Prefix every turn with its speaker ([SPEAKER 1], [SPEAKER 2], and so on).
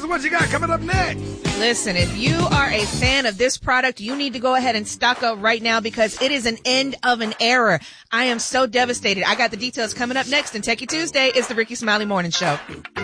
[SPEAKER 1] Melissa, what you got coming up next?
[SPEAKER 2] Listen, if you are a fan of this product, you need to go ahead and stock up right now because it is an end of an era. I am so devastated. I got the details coming up next in Techie Tuesday. It's the Ricky Smiley Morning Show.